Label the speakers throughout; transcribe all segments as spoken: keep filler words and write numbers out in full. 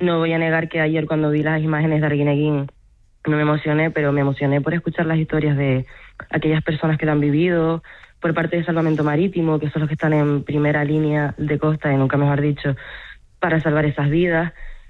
Speaker 1: No voy a negar que ayer cuando vi las imágenes de Arguineguín no me emocioné, pero me emocioné por escuchar las historias de aquellas personas que lo han vivido, por parte de Salvamento Marítimo, que son los que están en primera línea de costa, y nunca mejor dicho, para salvar esas vidas.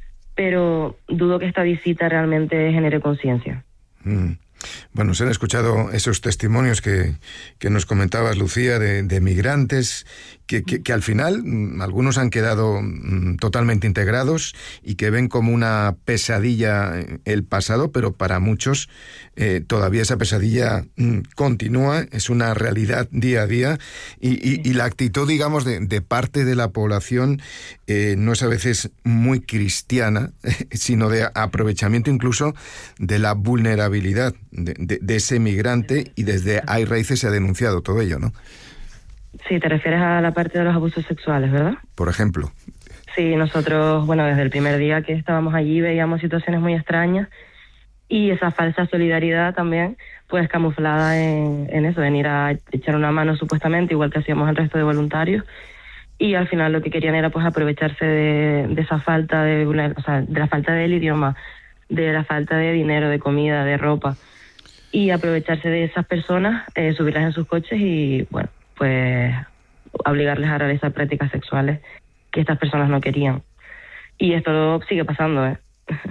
Speaker 1: Pero dudo que esta visita realmente genere conciencia.
Speaker 2: Mm. Bueno, se han escuchado esos testimonios que, que nos comentabas, Lucía, de, de migrantes que, que, que al final mmm, algunos han quedado mmm, totalmente integrados y que ven como una pesadilla el pasado, pero para muchos eh, todavía esa pesadilla mmm, continúa, es una realidad día a día y, y, y la actitud, digamos, de, de parte de la población eh, no es a veces muy cristiana, sino de aprovechamiento incluso de la vulnerabilidad De, de, de ese migrante, y desde Hay Raíces se ha denunciado todo ello, ¿no?
Speaker 1: Sí, te refieres a la parte de los abusos sexuales, ¿verdad?
Speaker 2: Por ejemplo.
Speaker 1: Sí, nosotros, bueno, desde el primer día que estábamos allí veíamos situaciones muy extrañas y esa falsa solidaridad también, pues camuflada en, en eso, en ir a echar una mano supuestamente, igual que hacíamos el resto de voluntarios, y al final lo que querían era pues aprovecharse de, de esa falta de, o sea, de la falta del idioma, de la falta de dinero, de comida, de ropa, y aprovecharse de esas personas, eh, subirlas en sus coches y, bueno, pues obligarles a realizar prácticas sexuales que estas personas no querían. Y esto sigue pasando, ¿eh?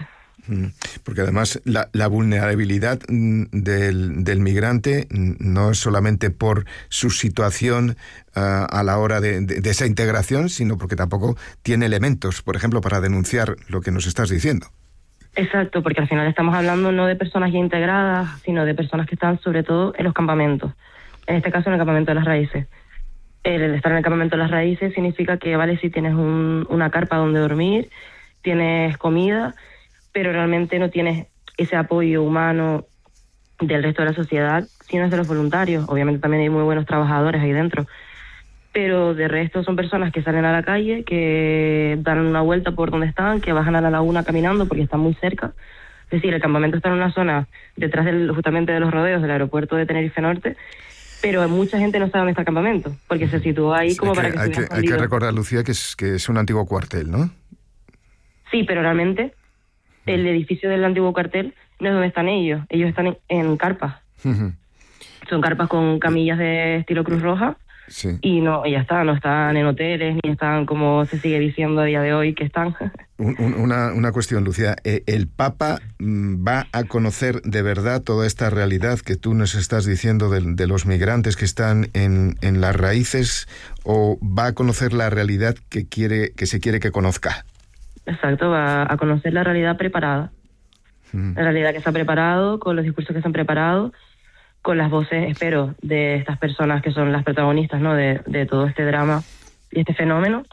Speaker 2: Porque además la, la vulnerabilidad del, del migrante no es solamente por su situación uh, a la hora de, de, de esa integración, sino porque tampoco tiene elementos, por ejemplo, para denunciar lo que nos estás diciendo.
Speaker 1: Exacto, porque al final estamos hablando no de personas ya integradas, sino de personas que están sobre todo en los campamentos. En este caso en el campamento de las raíces. El estar en el campamento de las raíces significa que, vale, si tienes un, una carpa donde dormir, tienes comida, pero realmente no tienes ese apoyo humano del resto de la sociedad, sino es de los voluntarios. Obviamente también hay muy buenos trabajadores ahí dentro, pero de resto son personas que salen a la calle, que dan una vuelta por donde están, que bajan a la laguna caminando porque están muy cerca. Es decir, el campamento está en una zona detrás del, justamente de los rodeos del aeropuerto de Tenerife Norte, pero mucha gente no sabe dónde está el campamento, porque se situó ahí como
Speaker 2: hay
Speaker 1: para
Speaker 2: que,
Speaker 1: que
Speaker 2: hay
Speaker 1: se hubiera
Speaker 2: que, hay que recordar, Lucía, que es, que es un antiguo cuartel, ¿no?
Speaker 1: Sí, pero realmente el edificio del antiguo cuartel no es donde están ellos. Ellos están en, en carpas. Uh-huh. Son carpas con camillas de estilo Cruz Roja. Sí. Y no, ya está, no están en hoteles, ni están como se sigue diciendo a día de hoy que están.
Speaker 2: Un, un, una, una cuestión, Lucía. ¿El Papa va a conocer de verdad toda esta realidad que tú nos estás diciendo de, de los migrantes que están en, en las raíces, o va a conocer la realidad que quiere que se quiere que conozca?
Speaker 1: Exacto, va a conocer la realidad preparada. Mm. La realidad que se ha preparado, con los discursos que se han preparado, con las voces, espero, de estas personas que son las protagonistas, ¿no?, de, de todo este drama y este fenómeno,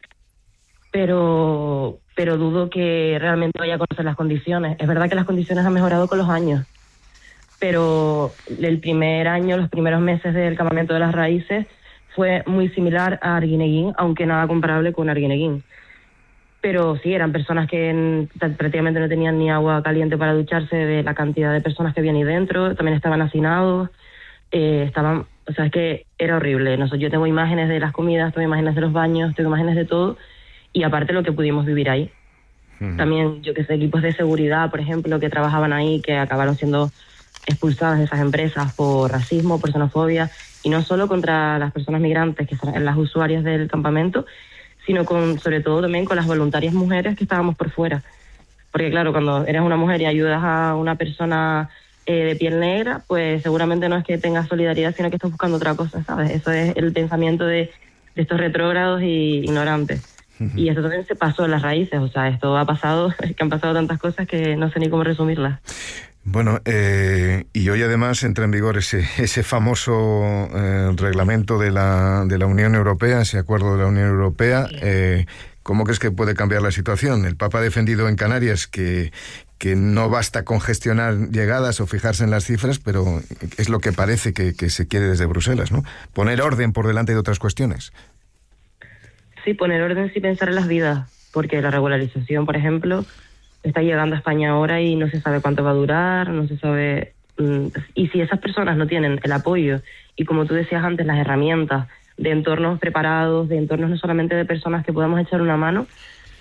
Speaker 1: pero pero dudo que realmente vaya a conocer las condiciones. Es verdad que las condiciones han mejorado con los años, pero el primer año, los primeros meses del campamento de las raíces fue muy similar a Arguineguín, aunque nada comparable con Arguineguín. Pero sí, eran personas que prácticamente no tenían ni agua caliente para ducharse, de la cantidad de personas que habían ahí dentro. También estaban hacinados, eh, estaban, o sea, es que era horrible. Nosotros, yo tengo imágenes de las comidas, tengo imágenes de los baños, tengo imágenes de todo, y aparte lo que pudimos vivir ahí. Uh-huh. También, yo que sé, equipos de seguridad, por ejemplo, que trabajaban ahí, que acabaron siendo expulsados de esas empresas por racismo, por xenofobia, y no solo contra las personas migrantes, que son las usuarias del campamento, sino con, sobre todo también con las voluntarias mujeres que estábamos por fuera. Porque claro, cuando eres una mujer y ayudas a una persona eh, de piel negra, pues seguramente no es que tengas solidaridad, sino que estás buscando otra cosa, ¿sabes? Eso es el pensamiento de, de estos retrógrados y ignorantes. Uh-huh. Y eso también se pasó en las raíces, o sea, esto ha pasado, es que han pasado tantas cosas que no sé ni cómo resumirlas.
Speaker 2: Bueno, eh, y hoy además entra en vigor ese, ese famoso eh, reglamento de la, de la Unión Europea, ese acuerdo de la Unión Europea. Eh, ¿Cómo crees que puede cambiar la situación? El Papa ha defendido en Canarias que, que no basta con gestionar llegadas o fijarse en las cifras, pero es lo que parece que, que se quiere desde Bruselas, ¿no? Poner orden por delante de otras cuestiones.
Speaker 1: Sí, poner orden sin pensar en las vidas, porque la regularización, por ejemplo, está llegando a España ahora y no se sabe cuánto va a durar, no se sabe. Y si esas personas no tienen el apoyo y, como tú decías antes, las herramientas de entornos preparados, de entornos no solamente de personas que podamos echar una mano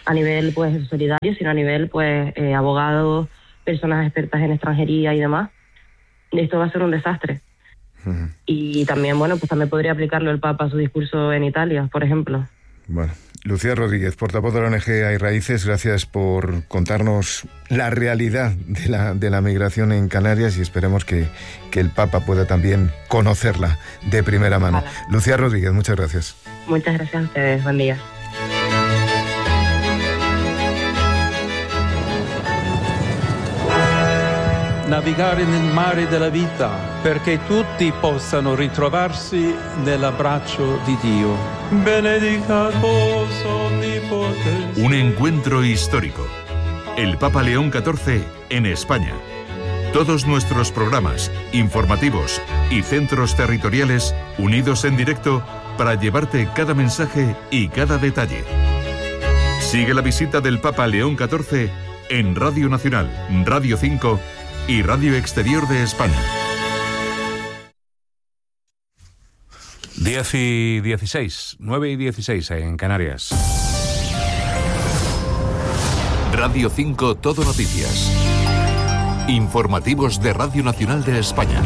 Speaker 1: a nivel pues solidario, sino a nivel pues eh, abogados, personas expertas en extranjería y demás. Esto va a ser un desastre. Uh-huh. Y también, bueno, pues también podría aplicarlo el Papa a su discurso en Italia, por ejemplo.
Speaker 2: Bueno, Lucía Rodríguez, portavoz de la O N G Hay Raíces, gracias por contarnos la realidad de la, de la migración en Canarias y esperemos que, que el Papa pueda también conocerla de primera mano. Ojalá. Lucía Rodríguez, muchas gracias.
Speaker 1: Muchas gracias a ustedes, buen día.
Speaker 3: Navigare nel mare della vita perché tutti possano ritrovarsi nell'abbraccio di Dio. Benedicat vos omnipotens.
Speaker 4: Un encuentro histórico. El Papa León catorce en España. Todos nuestros programas, informativos y centros territoriales unidos en directo para llevarte cada mensaje y cada detalle. Sigue la visita del Papa León catorce en Radio Nacional, Radio cinco y Radio Exterior de España.
Speaker 5: diez y dieciséis, nueve y dieciséis en Canarias.
Speaker 4: Radio cinco Todo Noticias. Informativos de Radio Nacional de España.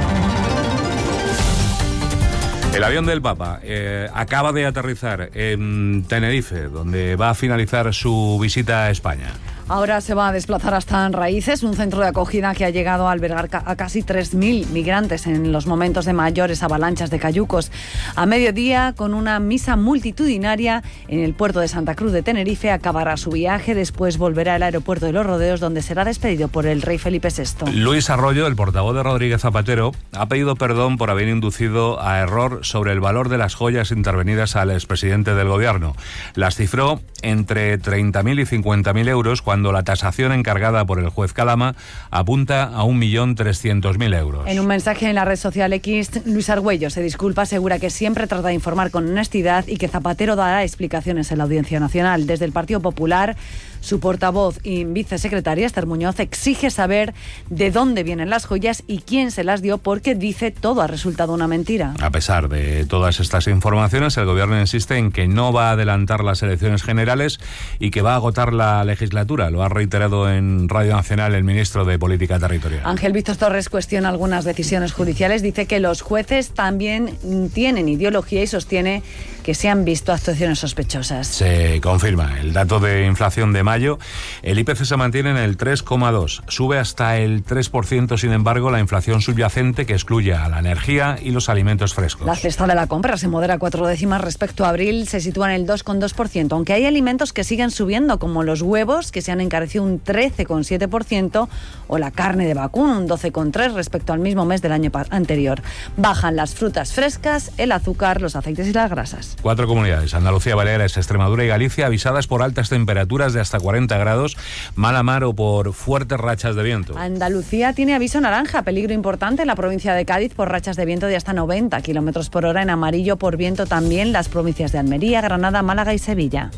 Speaker 5: El avión del Papa eh, acaba de aterrizar en Tenerife, donde va a finalizar su visita a España.
Speaker 6: Ahora se va a desplazar hasta Raíces, un centro de acogida que ha llegado a albergar a casi tres mil migrantes en los momentos de mayores avalanchas de cayucos. A mediodía, con una misa multitudinaria en el puerto de Santa Cruz de Tenerife, acabará su viaje, después volverá al aeropuerto de Los Rodeos, donde será despedido por el rey Felipe sexto.
Speaker 5: Luis Arroyo, el portavoz de Rodríguez Zapatero, ha pedido perdón por haber inducido a error sobre el valor de las joyas intervenidas al expresidente del gobierno. Las cifró entre treinta mil y cincuenta mil euros, cuando cuando la tasación encargada por el juez Calama apunta a un millón trescientos mil euros.
Speaker 6: En un mensaje en la red social X, Luis Argüello se disculpa, asegura que siempre trata de informar con honestidad y que Zapatero dará explicaciones en la Audiencia Nacional. Desde el Partido Popular, su portavoz y vicesecretaria, Esther Muñoz, exige saber de dónde vienen las joyas y quién se las dio, porque dice todo ha resultado una mentira.
Speaker 5: A pesar de todas estas informaciones, el gobierno insiste en que no va a adelantar las elecciones generales y que va a agotar la legislatura. Lo ha reiterado en Radio Nacional el ministro de Política Territorial.
Speaker 6: Ángel Víctor Torres cuestiona algunas decisiones judiciales. Dice que los jueces también tienen ideología y sostiene que se han visto actuaciones sospechosas.
Speaker 5: Se confirma el dato de inflación de mayo. El I P C se mantiene en el tres coma dos. Sube hasta el tres por ciento, sin embargo, la inflación subyacente, que excluye a la energía y los alimentos frescos.
Speaker 6: La cesta de la compra se modera cuatro décimas respecto a abril, se sitúa en el dos coma dos por ciento, aunque hay alimentos que siguen subiendo, como los huevos, que se han encarecido un trece coma siete por ciento, o la carne de vacuno, un doce coma tres por ciento respecto al mismo mes del año anterior. Bajan las frutas frescas, el azúcar, los aceites y las grasas.
Speaker 5: Cuatro comunidades, Andalucía, Baleares, Extremadura y Galicia, avisadas por altas temperaturas de hasta cuarenta grados, mala mar o por fuertes rachas de viento.
Speaker 6: Andalucía tiene aviso naranja, peligro importante en la provincia de Cádiz por rachas de viento de hasta noventa kilómetros por hora, en amarillo por viento también las provincias de Almería, Granada, Málaga y Sevilla.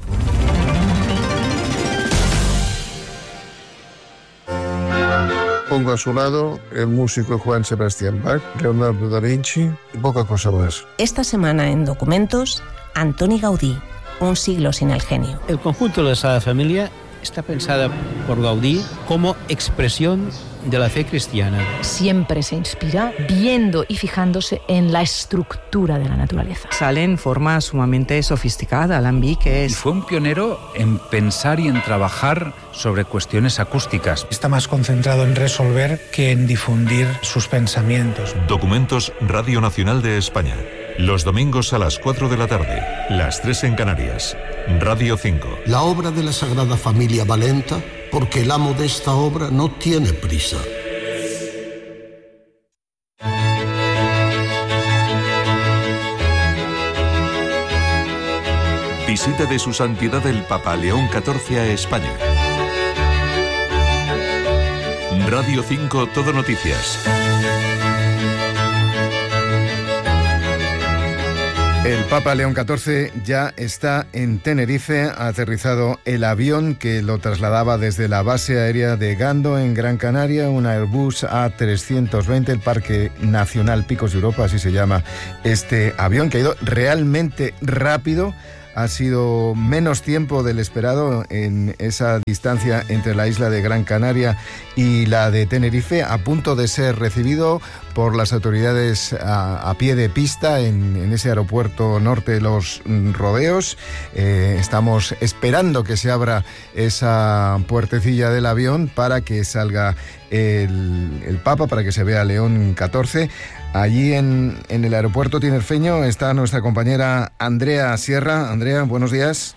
Speaker 7: Pongo a su lado el músico Juan Sebastián Bach, Leonardo da Vinci y poca cosa más.
Speaker 8: Esta semana en Documentos, Antoni Gaudí, un siglo sin el genio.
Speaker 9: El conjunto de la Sagrada Familia está pensada por Gaudí como expresión de la fe cristiana.
Speaker 10: Siempre se inspira viendo y fijándose en la estructura de la naturaleza.
Speaker 11: Sale en forma sumamente sofisticada, alambiques.
Speaker 12: Y fue un pionero en pensar y en trabajar sobre cuestiones acústicas.
Speaker 13: Está más concentrado en resolver que en difundir sus pensamientos.
Speaker 4: Documentos Radio Nacional de España. Los domingos a las cuatro de la tarde, las tres en Canarias. Radio cinco.
Speaker 14: La obra de la Sagrada Familia va lenta porque el amo de esta obra no tiene prisa.
Speaker 4: Visita de su santidad el Papa León catorce a España. Radio cinco Todo Noticias.
Speaker 2: El Papa León catorce ya está en Tenerife. Ha aterrizado el avión que lo trasladaba desde la base aérea de Gando, en Gran Canaria, un Airbus A trescientos veinte, el Parque Nacional Picos de Europa, así se llama este avión, que ha ido realmente rápido. ha sido menos tiempo del esperado en esa distancia entre la isla de Gran Canaria y la de Tenerife, a punto de ser recibido por las autoridades a, a pie de pista en, en ese aeropuerto norte de Los Rodeos. Eh, estamos esperando que se abra esa puertecilla del avión para que salga el, el Papa, para que se vea León catorce. Allí en, en el aeropuerto tinerfeño está nuestra compañera Andrea Sierra. Andrea, buenos días.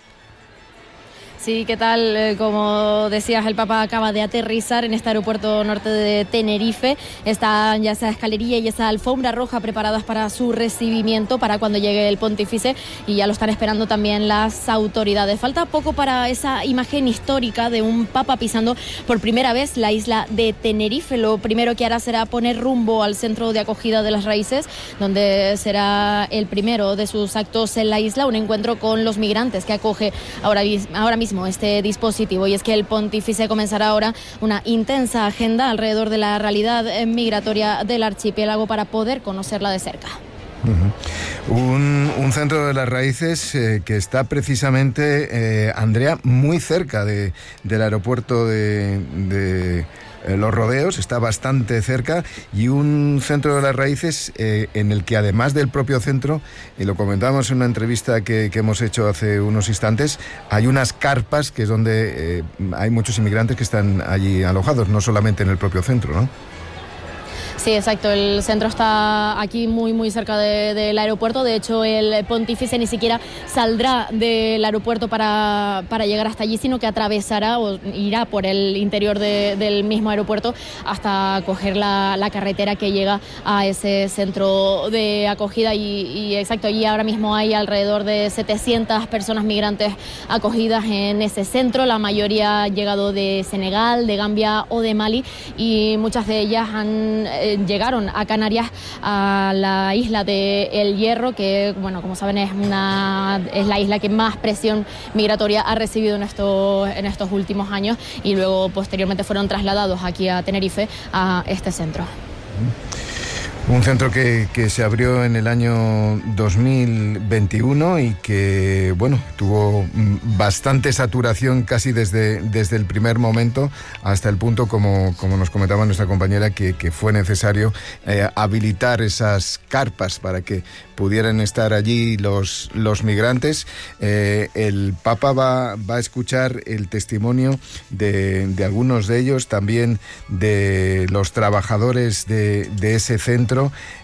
Speaker 15: Sí, ¿qué tal? Como decías, el Papa acaba de aterrizar en este aeropuerto norte de Tenerife. Están ya esa escalerilla y esa alfombra roja preparadas para su recibimiento, para cuando llegue el pontífice, y ya lo están esperando también las autoridades. Falta poco para esa imagen histórica de un Papa pisando por primera vez la isla de Tenerife. Lo primero que hará será poner rumbo al centro de acogida de las raíces, donde será el primero de sus actos en la isla, un encuentro con los migrantes que acoge ahora, ahora mismo este dispositivo. Y es que el pontífice comenzará ahora una intensa agenda alrededor de la realidad migratoria del archipiélago para poder conocerla de cerca.
Speaker 2: Uh-huh. Un, un centro de las raíces eh, que está precisamente, eh, Andrea, muy cerca de, del aeropuerto de, de eh, Los Rodeos, está bastante cerca, y un centro de las raíces eh, en el que, además del propio centro, y lo comentábamos en una entrevista que, que hemos hecho hace unos instantes, hay unas carpas que es donde eh, hay muchos inmigrantes que están allí alojados, no solamente en el propio centro, ¿no?
Speaker 15: Sí, exacto. El centro está aquí muy, muy cerca de, del aeropuerto. De hecho, el pontífice ni siquiera saldrá del aeropuerto para, para llegar hasta allí, sino que atravesará o irá por el interior de, del mismo aeropuerto hasta coger la, la carretera que llega a ese centro de acogida. Y, y exacto, allí ahora mismo hay alrededor de setecientas personas migrantes acogidas en ese centro. La mayoría han llegado de Senegal, de Gambia o de Mali, y muchas de ellas han eh, llegaron a Canarias, a la isla de El Hierro, que, bueno, como saben, es una es la isla que más presión migratoria ha recibido en estos, en estos últimos años, y luego posteriormente fueron trasladados aquí a Tenerife, a este centro.
Speaker 2: Un centro que, que se abrió en el año dos mil veintiuno y que, bueno, tuvo bastante saturación casi desde, desde el primer momento, hasta el punto, como, como nos comentaba nuestra compañera, que, que fue necesario eh, habilitar esas carpas para que pudieran estar allí los, los migrantes. Eh, el Papa va, va a escuchar el testimonio de, de algunos de ellos, también de los trabajadores de, de ese centro.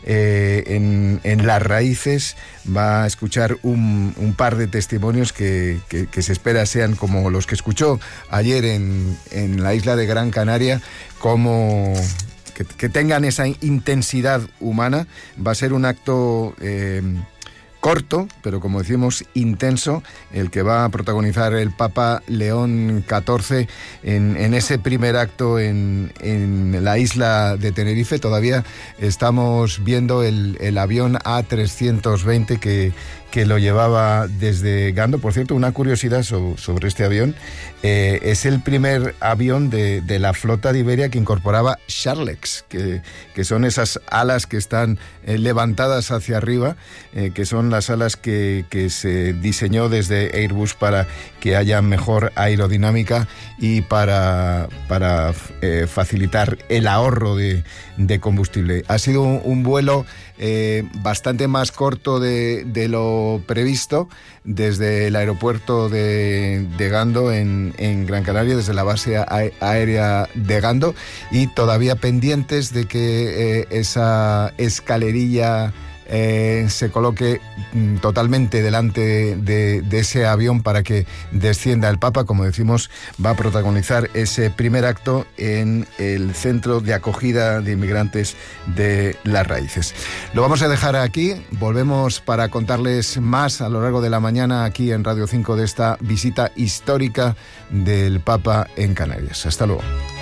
Speaker 2: Eh, en, en Las Raíces va a escuchar un, un par de testimonios que, que, que se espera sean como los que escuchó ayer en, en la isla de Gran Canaria, como que, que tengan esa intensidad humana. Va a ser un acto eh, corto, pero como decimos, intenso, el que va a protagonizar el Papa León catorce en, en ese primer acto en, en la isla de Tenerife. Todavía estamos viendo el, el avión A trescientos veinte que, que lo llevaba desde Gando. Por cierto, una curiosidad so, sobre este avión, eh, es el primer avión de, de la flota de Iberia que incorporaba Charlex, que, que son esas alas que están eh, levantadas hacia arriba, eh, que son las alas que, que se diseñó desde Airbus para que haya mejor aerodinámica y para, para eh, facilitar el ahorro de, de combustible. Ha sido un, un vuelo eh, bastante más corto de, de lo previsto, desde el aeropuerto de, de Gando en, en Gran Canaria, desde la base a, aérea de Gando, y todavía pendientes de que eh, esa escalerilla Eh, se coloque mm, totalmente delante de, de ese avión para que descienda el Papa. Como decimos, va a protagonizar ese primer acto en el centro de acogida de inmigrantes de Las Raíces. Lo vamos a dejar aquí, volvemos para contarles más a lo largo de la mañana aquí en Radio cinco de esta visita histórica del Papa en Canarias. Hasta luego.